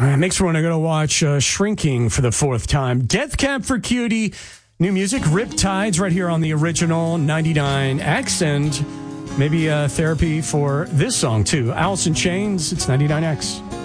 It makes me want to go to watch Shrinking for the fourth time. Death Cab for Cutie. New music, Riptides, right here on the original 99X. And maybe therapy for this song, too. Alice in Chains, it's 99X.